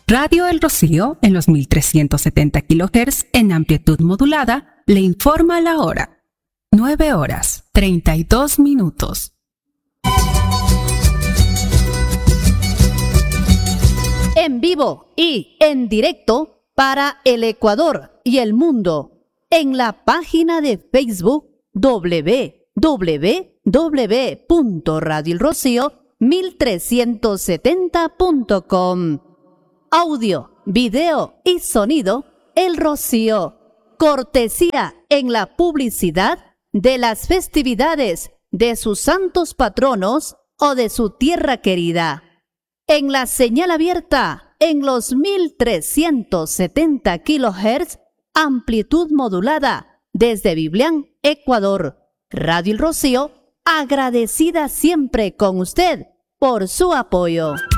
Radio El Rocío, en los 1370 kHz en amplitud modulada, le informa la hora. 9:32. En vivo y en directo para el Ecuador y el mundo, en la página de Facebook www.radioelrocío1370.com. Audio, video y sonido El Rocío. Cortesía en la publicidad de las festividades de sus santos patronos o de su tierra querida. En la señal abierta en los 1370 kHz, amplitud modulada desde Biblián, Ecuador. Radio El Rocío, agradecida siempre con usted por su apoyo.